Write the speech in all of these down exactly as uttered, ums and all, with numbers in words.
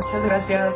Muchas gracias.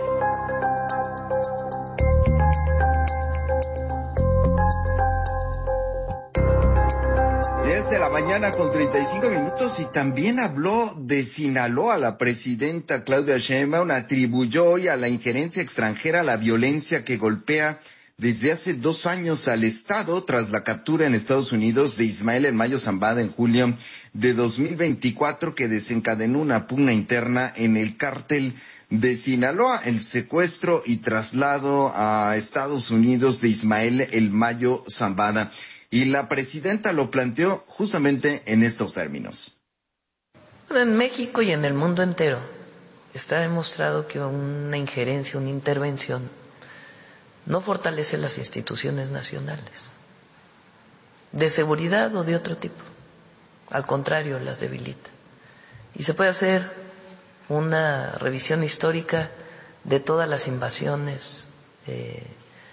De la mañana con treinta y cinco minutos, y también habló de Sinaloa. La presidenta Claudia Sheinbaum atribuyó hoy a la injerencia extranjera la violencia que golpea desde hace dos años al Estado tras la captura en Estados Unidos de Ismael El Mayo Zambada en julio de dos mil veinticuatro, que desencadenó una pugna interna en el cártel de Sinaloa, el secuestro y traslado a Estados Unidos de Ismael El Mayo Zambada. Y la presidenta lo planteó justamente en estos términos. En México y en el mundo entero está demostrado que una injerencia, una intervención, no fortalece las instituciones nacionales, de seguridad o de otro tipo. Al contrario, las debilita. Y se puede hacer una revisión histórica de todas las invasiones eh,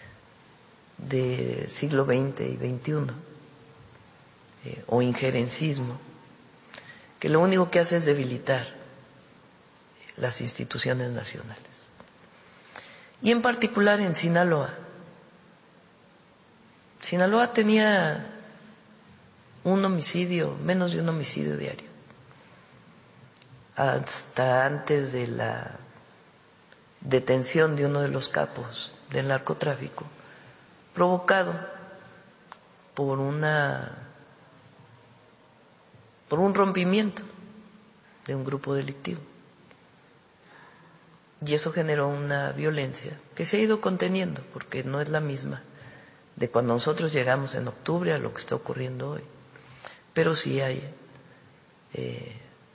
del siglo veinte y veintiuno, eh, o injerencismo, que lo único que hace es debilitar las instituciones nacionales. Y en particular en Sinaloa. Sinaloa tenía un homicidio, menos de un homicidio diario, hasta antes de la detención de uno de los capos del narcotráfico, provocado por una por un rompimiento de un grupo delictivo. Y eso generó una violencia que se ha ido conteniendo, porque no es la misma de cuando nosotros llegamos en octubre a lo que está ocurriendo hoy. Pero sí hay eh,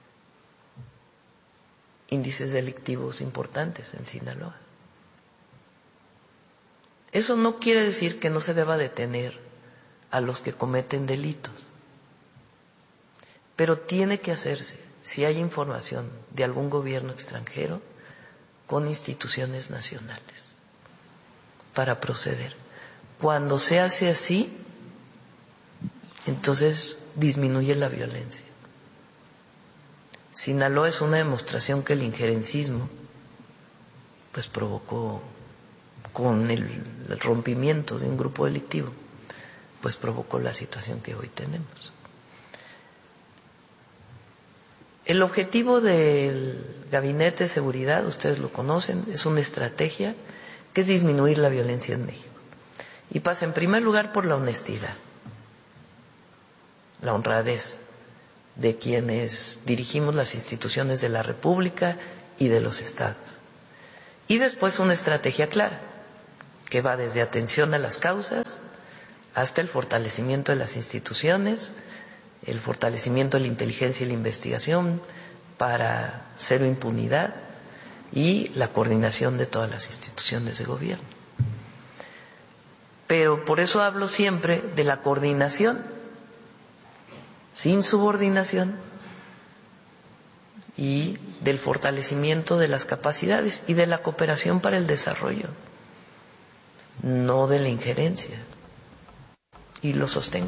índices delictivos importantes en Sinaloa. Eso no quiere decir que no se deba detener a los que cometen delitos, pero tiene que hacerse, si hay información de algún gobierno extranjero, con instituciones nacionales para proceder. Cuando se hace así, entonces disminuye la violencia. Sinaloa es una demostración que el injerencismo pues provocó, con el, el rompimiento de un grupo delictivo, pues provocó la situación que hoy tenemos. El objetivo del Gabinete de Seguridad, ustedes lo conocen, es una estrategia que es disminuir la violencia en México. Y pasa en primer lugar por la honestidad, la honradez de quienes dirigimos las instituciones de la República y de los estados. Y después una estrategia clara, que va desde atención a las causas hasta el fortalecimiento de las instituciones, el fortalecimiento de la inteligencia y la investigación para cero impunidad y la coordinación de todas las instituciones de gobierno. Pero por eso hablo siempre de la coordinación, sin subordinación, y del fortalecimiento de las capacidades y de la cooperación para el desarrollo, no de la injerencia. Y lo sostengo.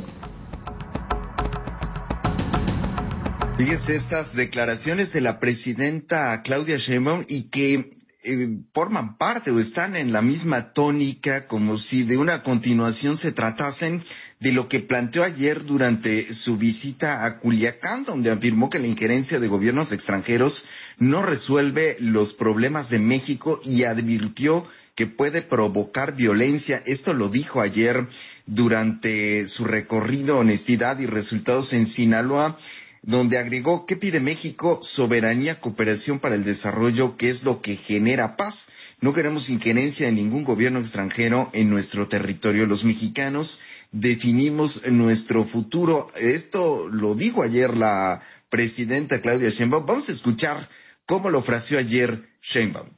Fíjense estas declaraciones de la presidenta Claudia Sheinbaum, y que eh, forman parte o están en la misma tónica, como si de una continuación se tratasen de lo que planteó ayer durante su visita a Culiacán, donde afirmó que la injerencia de gobiernos extranjeros no resuelve los problemas de México y advirtió que puede provocar violencia. Esto lo dijo ayer durante su recorrido Honestidad y Resultados en Sinaloa, donde agregó: ¿qué pide México? Soberanía, cooperación para el desarrollo, que es lo que genera paz. No queremos injerencia de ningún gobierno extranjero en nuestro territorio. Los mexicanos definimos nuestro futuro. Esto lo dijo ayer la presidenta Claudia Sheinbaum. Vamos a escuchar cómo lo fraseó ayer Sheinbaum.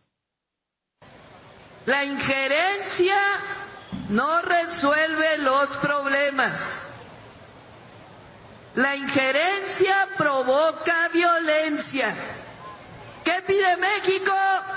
La injerencia no resuelve los problemas. La injerencia provoca violencia. ¿Qué pide México?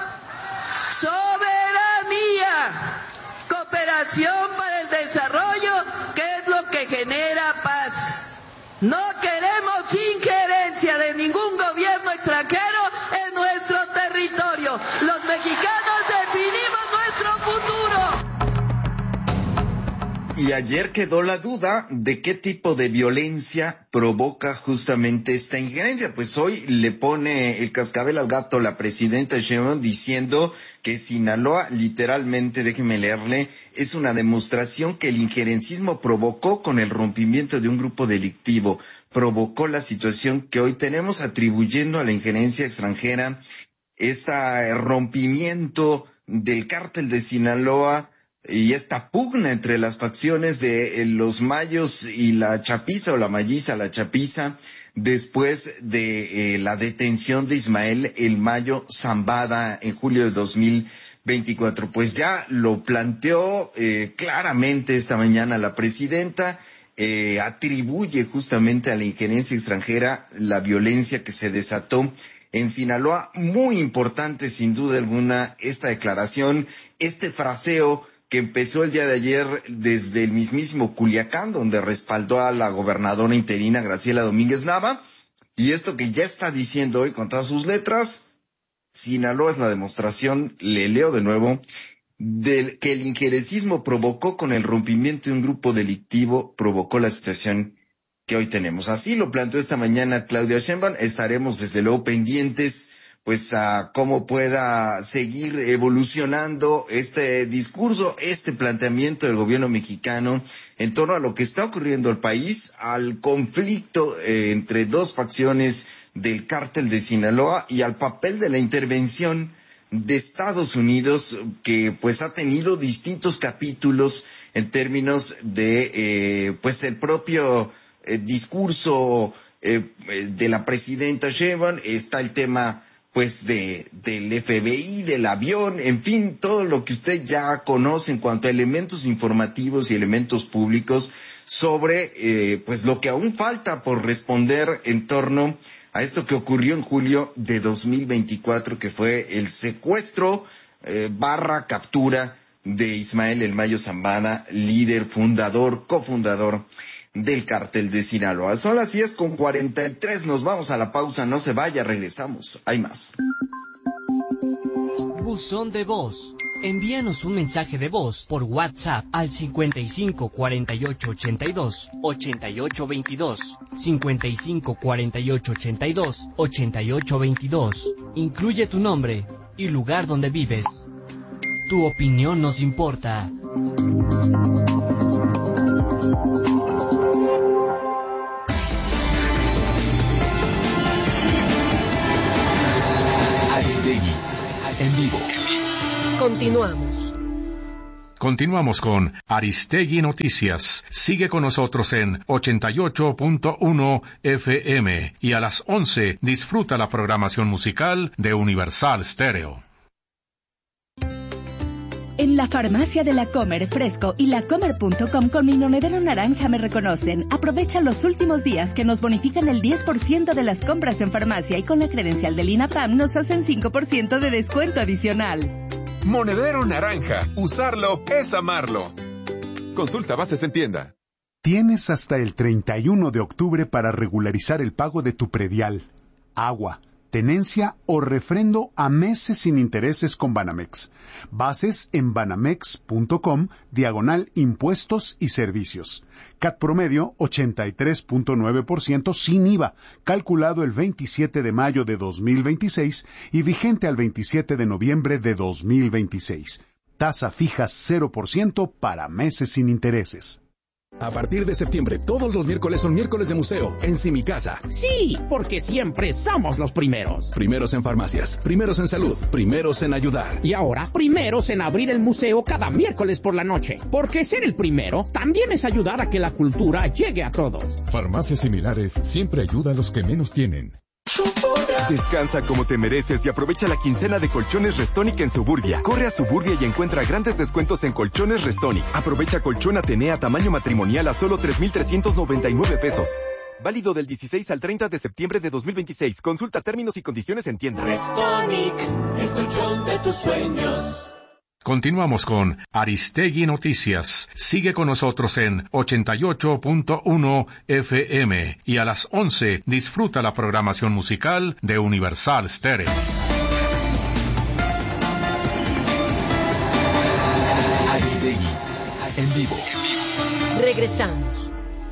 Soberanía, cooperación para el desarrollo, que es lo que genera paz. No queremos injerencia de ningún gobierno extranjero en nuestro territorio. Los mexicanos definimos nuestro futuro. Y ayer quedó la duda de qué tipo de violencia provoca justamente esta injerencia. Pues hoy le pone el cascabel al gato la presidenta Sheinbaum diciendo que Sinaloa, literalmente, déjeme leerle, es una demostración que el injerencismo provocó con el rompimiento de un grupo delictivo. Provocó la situación que hoy tenemos, atribuyendo a la injerencia extranjera este rompimiento del cártel de Sinaloa y esta pugna entre las facciones de eh, los mayos y la chapiza o la malliza, la chapiza, después de eh, la detención de Ismael el Mayo Zambada en julio de dos mil veinticuatro. Pues ya lo planteó eh, claramente esta mañana la presidenta, eh, atribuye justamente a la injerencia extranjera la violencia que se desató en Sinaloa. Muy importante, sin duda alguna, esta declaración, este fraseo que empezó el día de ayer desde el mismísimo Culiacán, donde respaldó a la gobernadora interina Graciela Domínguez Nava, y esto que ya está diciendo hoy con todas sus letras: Sinaloa es la demostración, le leo de nuevo, del que el injerencismo provocó con el rompimiento de un grupo delictivo, provocó la situación que hoy tenemos. Así lo planteó esta mañana Claudia Sheinbaum. Estaremos desde luego pendientes pues a cómo pueda seguir evolucionando este discurso, este planteamiento del gobierno mexicano en torno a lo que está ocurriendo en el país, al conflicto eh, entre dos facciones del cártel de Sinaloa y al papel de la intervención de Estados Unidos, que pues ha tenido distintos capítulos en términos de eh, pues el propio eh, discurso eh, de la presidenta Sheinbaum. Está el tema pues de del F B I, del avión, en fin, todo lo que usted ya conoce en cuanto a elementos informativos y elementos públicos sobre eh, pues lo que aún falta por responder en torno a esto que ocurrió en julio de dos mil veinticuatro, que fue el secuestro eh, barra captura de Ismael el Mayo Zambada, líder, fundador, cofundador del cártel de Sinaloa. Son las diez con cuarenta y tres, nos vamos a la pausa, no se vaya, regresamos, hay más. Buzón de voz. Envíanos un mensaje de voz por WhatsApp al cincuenta y cinco cuarenta y ocho ochenta y dos ochenta y ocho veintidós, cincuenta y cinco cuarenta y ocho ochenta y dos ochenta y ocho veintidós. Incluye tu nombre y lugar donde vives. Tu opinión nos importa. Aristegui, en vivo. Continuamos. Continuamos con Aristegui Noticias. Sigue con nosotros en ochenta y ocho punto uno F M y a las once disfruta la programación musical de Universal Stereo. En la farmacia de La Comer Fresco y lacomer punto com con mi monedero naranja me reconocen. Aprovecha los últimos días que nos bonifican el diez por ciento de las compras en farmacia y con la credencial del INAPAM nos hacen cinco por ciento de descuento adicional. Monedero naranja. Usarlo es amarlo. Consulta bases en tienda. Tienes hasta el treinta y uno de octubre para regularizar el pago de tu predial, agua, tenencia o refrendo a meses sin intereses con Banamex. Bases en banamex punto com, diagonal impuestos y servicios. C A T promedio ochenta y tres punto nueve por ciento sin I V A, calculado el veintisiete de mayo de dos mil veintiséis y vigente al veintisiete de noviembre de dos mil veintiséis. Tasa fija cero por ciento para meses sin intereses. A partir de septiembre, todos los miércoles son miércoles de museo, en Simicasa. Sí, porque siempre somos los primeros. Primeros en farmacias, primeros en salud, primeros en ayudar. Y ahora, primeros en abrir el museo cada miércoles por la noche. Porque ser el primero también es ayudar a que la cultura llegue a todos. Farmacias similares siempre ayudan a los que menos tienen. Descansa como te mereces y aprovecha la quincena de Colchones Restonic en Suburbia. Corre a Suburbia y encuentra grandes descuentos en Colchones Restonic. Aprovecha colchón Atenea tamaño matrimonial a solo tres mil trescientos noventa y nueve pesos. Válido del dieciséis al treinta de septiembre de dos mil veintiséis. Consulta términos y condiciones en tienda. Restonic, el colchón de tus sueños. Continuamos con Aristegui Noticias. Sigue con nosotros en ochenta y ocho punto uno F M y a las once disfruta la programación musical de Universal Stereo. Aristegui, en vivo. Regresamos.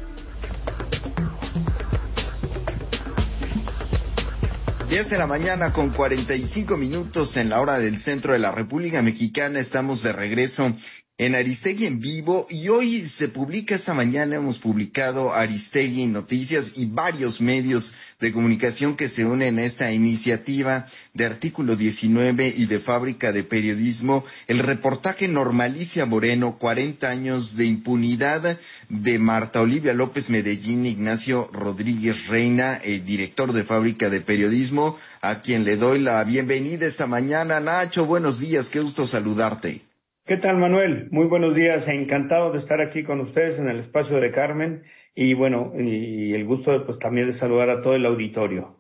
diez de la mañana con cuarenta y cinco minutos en la hora del centro de la República Mexicana. Estamos de regreso en Aristegui en vivo y hoy se publica, esta mañana hemos publicado Aristegui Noticias y varios medios de comunicación que se unen a esta iniciativa de Artículo diecinueve y de Fábrica de Periodismo, el reportaje Normalicia Moreno, cuarenta años de impunidad, de Marta Olivia López Medellín, Ignacio Rodríguez Reina, eh, director de Fábrica de Periodismo, a quien le doy la bienvenida esta mañana. Nacho, buenos días, qué gusto saludarte. ¿Qué tal, Manuel? Muy buenos días, encantado de estar aquí con ustedes en el espacio de Carmen y bueno, y el gusto de, pues también de saludar a todo el auditorio.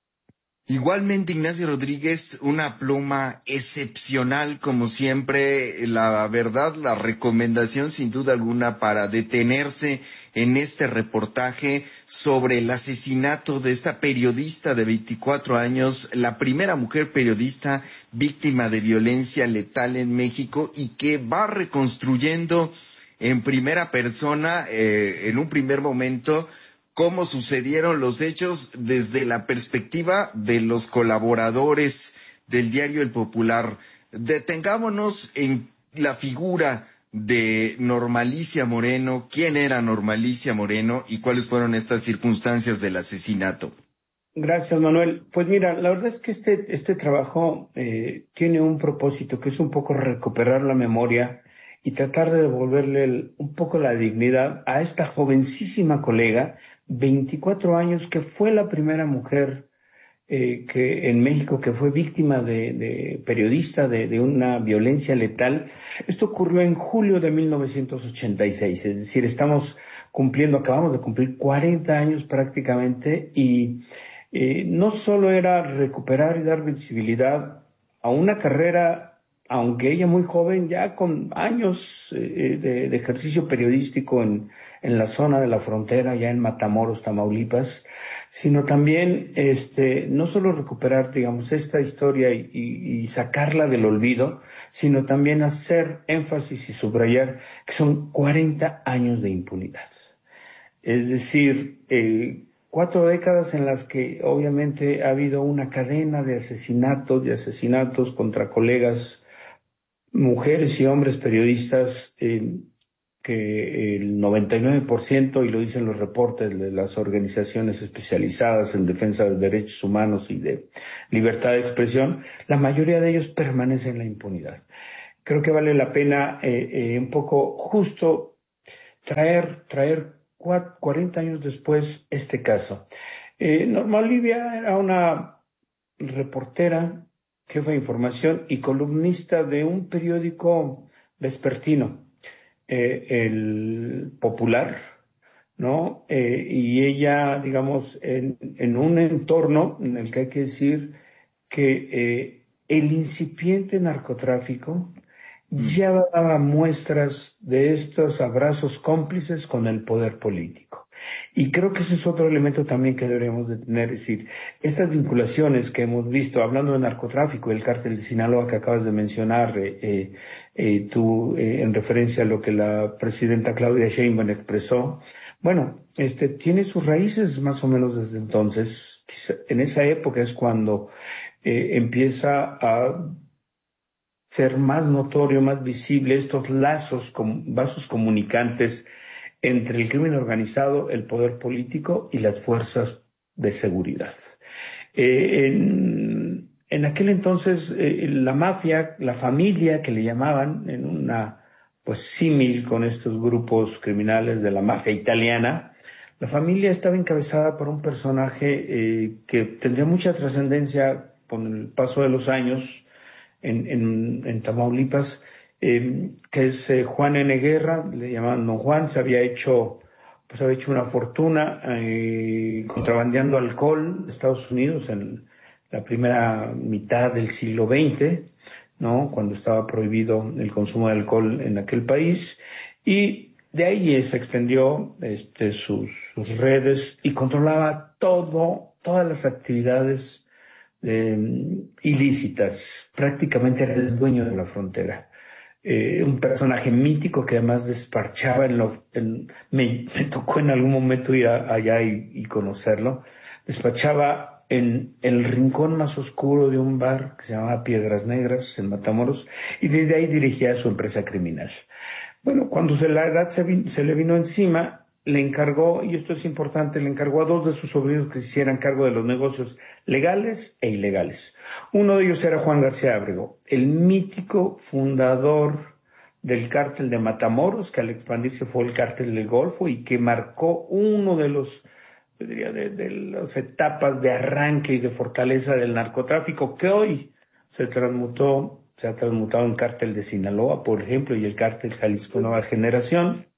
Igualmente, Ignacio Rodríguez, una pluma excepcional como siempre, la verdad, la recomendación sin duda alguna para detenerse en este reportaje sobre el asesinato de esta periodista de veinticuatro años, la primera mujer periodista víctima de violencia letal en México y que va reconstruyendo en primera persona, eh, en un primer momento, cómo sucedieron los hechos desde la perspectiva de los colaboradores del diario El Popular. Detengámonos en la figura de Normalicia Moreno. ¿Quién era Normalicia Moreno y cuáles fueron estas circunstancias del asesinato? Gracias, Manuel. Pues mira, la verdad es que este, este trabajo eh, tiene un propósito que es un poco recuperar la memoria y tratar de devolverle el, un poco la dignidad a esta jovencísima colega, veinticuatro años, que fue la primera mujer eh, que en México que fue víctima de, de periodista de, de una violencia letal. Esto ocurrió en julio de mil novecientos ochenta y seis, es decir, estamos cumpliendo, acabamos de cumplir cuarenta años prácticamente y eh, no solo era recuperar y dar visibilidad a una carrera, aunque ella muy joven, ya con años eh, de, de ejercicio periodístico en, en la zona de la frontera, ya en Matamoros, Tamaulipas, sino también, este, no solo recuperar, digamos, esta historia y, y, y sacarla del olvido, sino también hacer énfasis y subrayar que son cuarenta años de impunidad. Es decir, eh, cuatro décadas en las que obviamente ha habido una cadena de asesinatos, de asesinatos contra colegas, mujeres y hombres periodistas, eh, que el noventa y nueve por ciento, y lo dicen los reportes de las organizaciones especializadas en defensa de derechos humanos y de libertad de expresión, la mayoría de ellos permanecen en la impunidad. Creo que vale la pena eh, eh, un poco justo traer, traer cuarenta años después este caso. Eh, Norma Olivia era una reportera, jefa de información y columnista de un periódico vespertino, eh, el Popular, ¿no? Eh, y ella, digamos, en, en un entorno en el que hay que decir que eh, el incipiente narcotráfico ya daba muestras de estos abrazos cómplices con el poder político. Y creo que ese es otro elemento también que deberíamos de tener, es decir, estas vinculaciones que hemos visto, hablando de narcotráfico, el cártel de Sinaloa que acabas de mencionar, eh, eh, eh, tú, eh, en referencia a lo que la presidenta Claudia Sheinbaum expresó, bueno, este, tiene sus raíces más o menos desde entonces. Quizá en esa época es cuando eh, empieza a ser más notorio, más visible estos lazos, vasos comunicantes entre el crimen organizado, el poder político y las fuerzas de seguridad. Eh, en, en aquel entonces, eh, la mafia, la familia que le llamaban, en una pues símil con estos grupos criminales de la mafia italiana, la familia estaba encabezada por un personaje eh, que tendría mucha trascendencia con el paso de los años en, en, en Tamaulipas, eh, que es eh, Juan N. Guerra, le llamaban Don Juan. Se había hecho, pues había hecho una fortuna eh, contrabandeando alcohol de Estados Unidos en la primera mitad del siglo veinte, ¿no? Cuando estaba prohibido el consumo de alcohol en aquel país, y de ahí se extendió este, sus, sus redes y controlaba todo, todas las actividades eh, ilícitas. Prácticamente era el dueño de la frontera. eh, un personaje mítico que además despachaba en lo, en, me, me tocó en algún momento ir a, allá y, y conocerlo, despachaba en el rincón más oscuro de un bar que se llamaba Piedras Negras en Matamoros, y desde ahí dirigía su empresa criminal. Bueno, cuando se, la edad se, vin, se le vino encima, le encargó, y esto es importante, le encargó a dos de sus sobrinos que se hicieran cargo de los negocios legales e ilegales. Uno de ellos era Juan García Ábrego, el mítico fundador del cártel de Matamoros, que al expandirse fue el cártel del Golfo y que marcó uno de los, yo diría, de, de las etapas de arranque y de fortaleza del narcotráfico, que hoy se transmutó, se ha transmutado en cártel de Sinaloa, por ejemplo, y el cártel Jalisco Nueva Generación.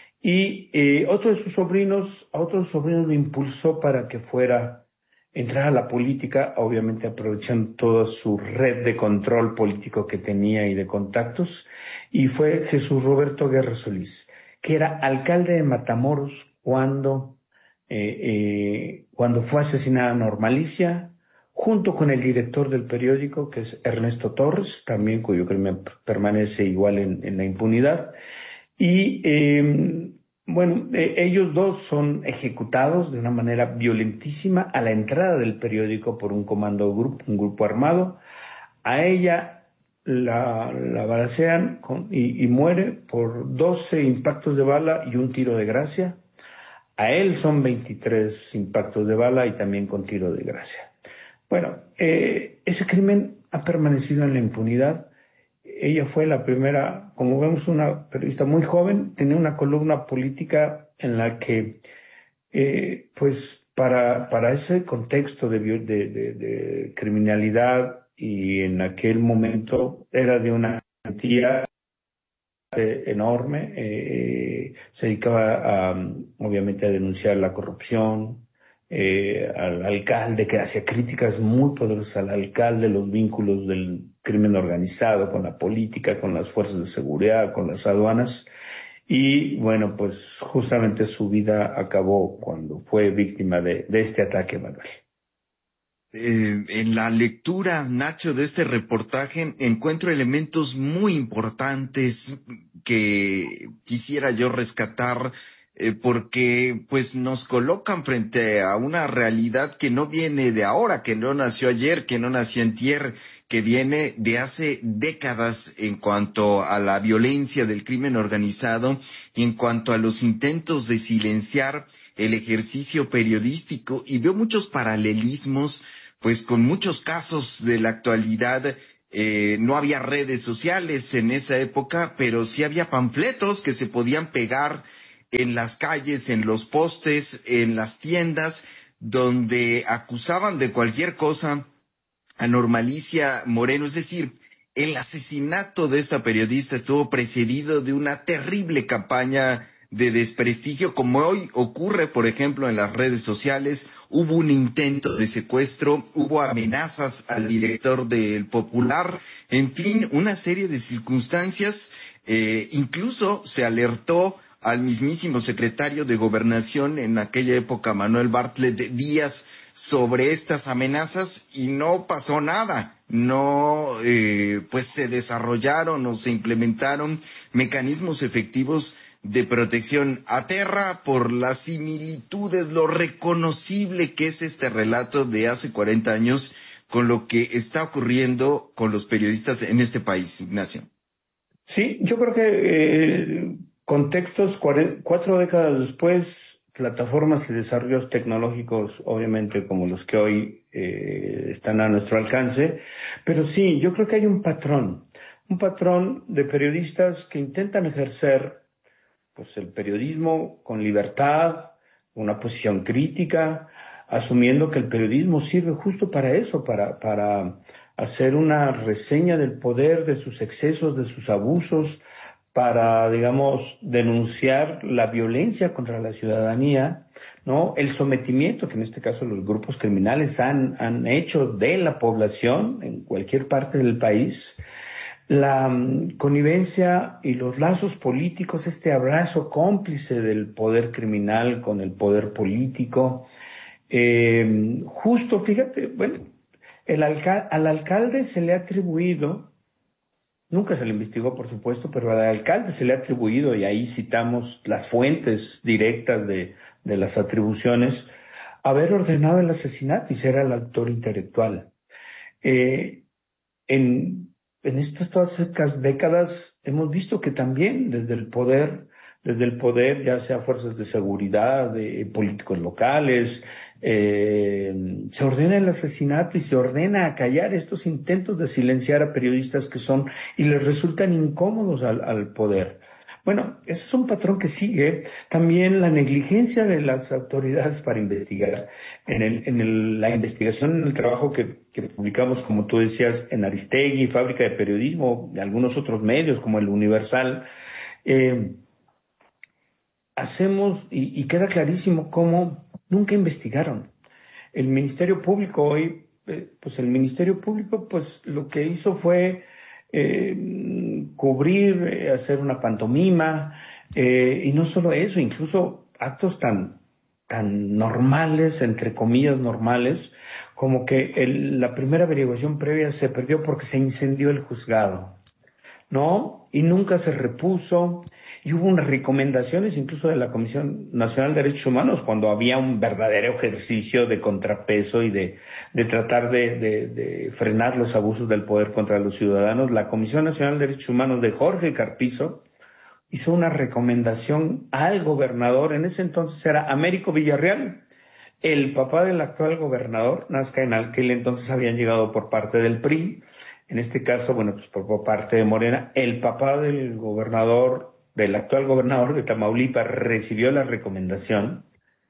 Y eh, otro de sus sobrinos, a otro de sus sobrinos lo impulsó para que fuera, entrar a la política, obviamente aprovechando toda su red de control político que tenía y de contactos, y fue Jesús Roberto Guerra Solís, que era alcalde de Matamoros cuando, eh, eh, cuando fue asesinada Norma Alicia, junto con el director del periódico, que es Ernesto Torres, también cuyo crimen permanece igual en, en la impunidad. Y, eh, bueno, eh, ellos dos son ejecutados de una manera violentísima a la entrada del periódico por un comando grupo, un grupo armado. A ella la, la balacean con, y, y muere por doce impactos de bala y un tiro de gracia. A él son veintitrés impactos de bala y también con tiro de gracia. Bueno, eh, ese crimen ha permanecido en la impunidad. Ella fue la primera, como vemos, una periodista muy joven, tenía una columna política en la que, eh, pues, para, para ese contexto de, de, de, de criminalidad y en aquel momento era de una cantidad eh, enorme, eh, se dedicaba a, obviamente, a denunciar la corrupción, eh, al alcalde, que hacía críticas muy poderosas al alcalde, los vínculos del crimen organizado con la política, con las fuerzas de seguridad, con las aduanas. Y bueno, pues justamente su vida acabó cuando fue víctima de, de este ataque, Manuel. Eh, en la lectura, Nacho, de este reportaje encuentro elementos muy importantes que quisiera yo rescatar, eh, porque pues nos colocan frente a una realidad que no viene de ahora, que no nació ayer, que no nació antier, que viene de hace décadas en cuanto a la violencia del crimen organizado y en cuanto a los intentos de silenciar el ejercicio periodístico, y veo muchos paralelismos pues con muchos casos de la actualidad. Eh, no había redes sociales en esa época, pero sí había panfletos que se podían pegar en las calles, en los postes, en las tiendas, donde acusaban de cualquier cosa a Norma Alicia Moreno. Es decir, el asesinato de esta periodista estuvo precedido de una terrible campaña de desprestigio, como hoy ocurre, por ejemplo, en las redes sociales. Hubo un intento de secuestro, hubo amenazas al director del Popular, en fin, una serie de circunstancias. Eh, incluso se alertó al mismísimo secretario de Gobernación en aquella época, Manuel Bartlett Díaz, sobre estas amenazas y no pasó nada. No, eh, pues se desarrollaron o se implementaron mecanismos efectivos de protección. Aterra por las similitudes, lo reconocible que es este relato de hace cuarenta años con lo que está ocurriendo con los periodistas en este país, Ignacio. Sí, yo creo que eh, contextos cuare- cuatro décadas después, plataformas y desarrollos tecnológicos, obviamente como los que hoy eh, están a nuestro alcance, pero sí, yo creo que hay un patrón, un patrón de periodistas que intentan ejercer pues el periodismo con libertad, una posición crítica, asumiendo que el periodismo sirve justo para eso, para, para hacer una reseña del poder, de sus excesos, de sus abusos, para, digamos, denunciar la violencia contra la ciudadanía, ¿no? El sometimiento que en este caso los grupos criminales han, han hecho de la población en cualquier parte del país. La um, connivencia y los lazos políticos, este abrazo cómplice del poder criminal con el poder político. Eh, justo, fíjate, bueno, el alca- al alcalde se le ha atribuido Nunca se le investigó, por supuesto, pero al alcalde se le ha atribuido, y ahí citamos las fuentes directas de, de las atribuciones, haber ordenado el asesinato y ser el autor intelectual. Eh, en, en estas todas estas décadas hemos visto que también desde el poder, desde el poder, ya sea fuerzas de seguridad, de políticos locales, eh, se ordena el asesinato y se ordena acallar estos intentos de silenciar a periodistas que son y les resultan incómodos al, al poder. Bueno, ese es un patrón que sigue. También la negligencia de las autoridades para investigar. En, el, en el, la investigación, en el trabajo que, que publicamos, como tú decías, en Aristegui, Fábrica de Periodismo, y algunos otros medios como el Universal, eh, hacemos, y, y queda clarísimo cómo nunca investigaron. El Ministerio Público hoy, eh, pues el Ministerio Público, pues lo que hizo fue eh, cubrir, eh, hacer una pantomima, eh, y no solo eso, incluso actos tan, tan normales, entre comillas normales, como que el, la primera averiguación previa se perdió porque se incendió el juzgado, ¿no? Y nunca se repuso. Y hubo unas recomendaciones incluso de la Comisión Nacional de Derechos Humanos cuando había un verdadero ejercicio de contrapeso y de, de tratar de, de, de frenar los abusos del poder contra los ciudadanos. La Comisión Nacional de Derechos Humanos de Jorge Carpizo hizo una recomendación al gobernador, en ese entonces era Américo Villarreal, el papá del actual gobernador, Nazca en aquel entonces habían llegado por parte del P R I, en este caso, bueno, pues por parte de Morena, el papá del gobernador del actual gobernador de Tamaulipas recibió la recomendación,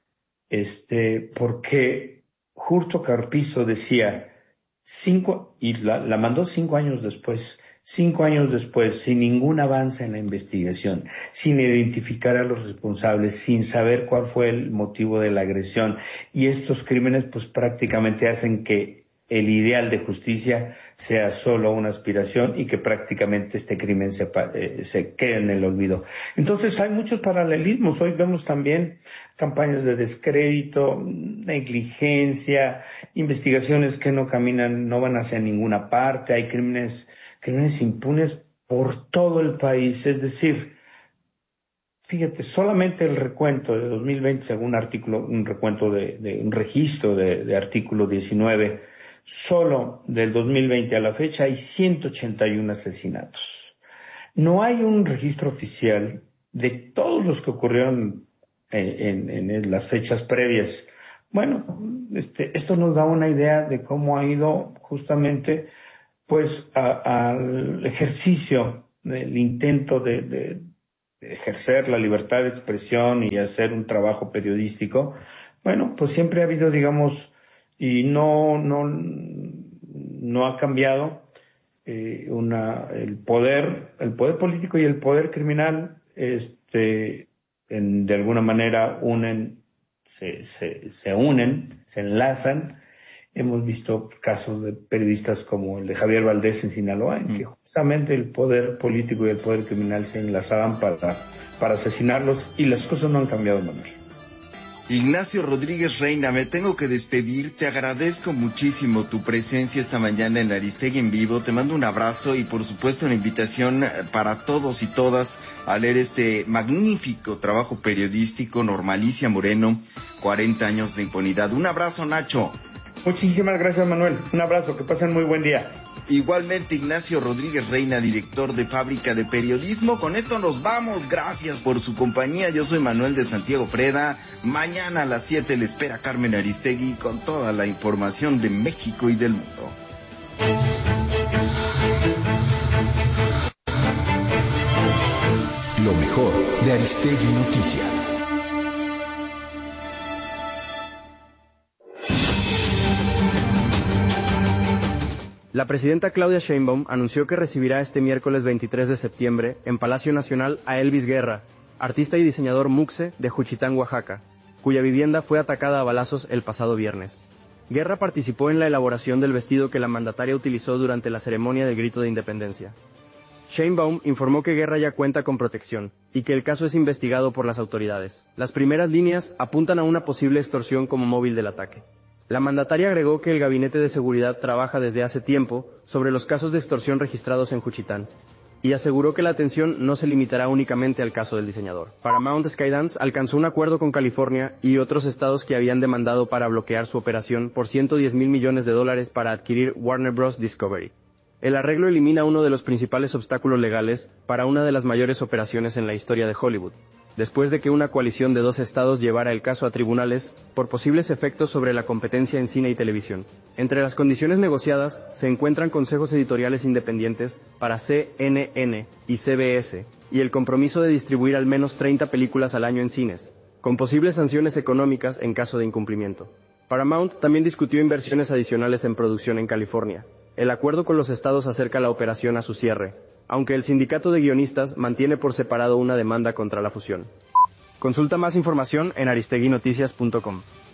este, porque Justo Carpizo decía, cinco, y la, la mandó cinco años después, cinco años después, sin ningún avance en la investigación, sin identificar a los responsables, sin saber cuál fue el motivo de la agresión, y estos crímenes pues prácticamente hacen que el ideal de justicia sea solo una aspiración y que prácticamente este crimen se, eh, se quede en el olvido. Entonces hay muchos paralelismos. Hoy vemos también campañas de descrédito, negligencia, investigaciones que no caminan, no van hacia ninguna parte. Hay crímenes, crímenes impunes por todo el país. Es decir, fíjate, solamente el recuento de dos mil veinte, según un artículo, un recuento de, de un registro de, de artículo diecinueve, solo del dos mil veinte a la fecha hay ciento ochenta y uno asesinatos. No hay un registro oficial de todos los que ocurrieron en, en, en las fechas previas. Bueno, este, esto nos da una idea de cómo ha ido justamente pues a, al ejercicio del intento de, de, de ejercer la libertad de expresión y hacer un trabajo periodístico. Bueno, pues siempre ha habido, digamos, y no, no, no ha cambiado, eh, una, el poder, el poder político y el poder criminal, este, en, de alguna manera unen, se, se, se unen, se enlazan. Hemos visto casos de periodistas como el de Javier Valdés en Sinaloa, en que justamente el poder político y el poder criminal se enlazaban para, para asesinarlos, y las cosas no han cambiado, Manuel. Ignacio Rodríguez Reina, me tengo que despedir. Te agradezco muchísimo tu presencia esta mañana en Aristegui en Vivo. Te mando un abrazo y por supuesto una invitación para todos y todas a leer este magnífico trabajo periodístico, Normalicia Moreno, cuarenta años de impunidad. Un abrazo, Nacho. Muchísimas gracias, Manuel. Un abrazo, que pasen muy buen día. Igualmente, Ignacio Rodríguez Reina, director de Fábrica de Periodismo. Con esto nos vamos. Gracias por su compañía. Yo soy Manuel de Santiago Freda. Mañana a las siete le espera Carmen Aristegui con toda la información de México y del mundo. Lo mejor de Aristegui Noticias. La presidenta Claudia Sheinbaum anunció que recibirá este miércoles veintitrés de septiembre en Palacio Nacional a Elvis Guerra, artista y diseñador muxe de Juchitán, Oaxaca, cuya vivienda fue atacada a balazos el pasado viernes. Guerra participó en la elaboración del vestido que la mandataria utilizó durante la ceremonia del Grito de Independencia. Sheinbaum informó que Guerra ya cuenta con protección y que el caso es investigado por las autoridades. Las primeras líneas apuntan a una posible extorsión como móvil del ataque. La mandataria agregó que el Gabinete de Seguridad trabaja desde hace tiempo sobre los casos de extorsión registrados en Juchitán, y aseguró que la atención no se limitará únicamente al caso del diseñador. Paramount Skydance alcanzó un acuerdo con California y otros estados que habían demandado para bloquear su operación por ciento diez mil millones de dólares para adquirir Warner Bros. Discovery. El arreglo elimina uno de los principales obstáculos legales para una de las mayores operaciones en la historia de Hollywood, después de que una coalición de dos estados llevara el caso a tribunales por posibles efectos sobre la competencia en cine y televisión. Entre las condiciones negociadas se encuentran consejos editoriales independientes para C N N y C B S y el compromiso de distribuir al menos treinta películas al año en cines, con posibles sanciones económicas en caso de incumplimiento. Paramount también discutió inversiones adicionales en producción en California. El acuerdo con los estados acerca la operación a su cierre, aunque el sindicato de guionistas mantiene por separado una demanda contra la fusión. Consulta más información en aristegui noticias punto com.